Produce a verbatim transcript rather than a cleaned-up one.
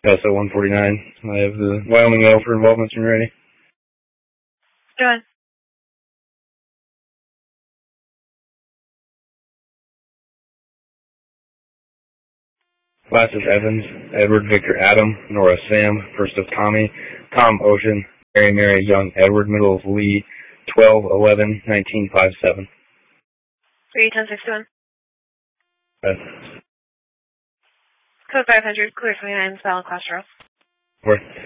S O one forty-nine. I have the Wyoming mail for involvement when ready. Go ahead. Last is Evans, Edward Victor Adam, Nora Sam, first of Tommy, Tom Ocean, Mary Mary Young Edward, middle of Lee, twelve eleven nineteen fifty-seven. three ten sixty-one. Uh, Code five hundred, clear twenty-nine, Silent Class Row. Where?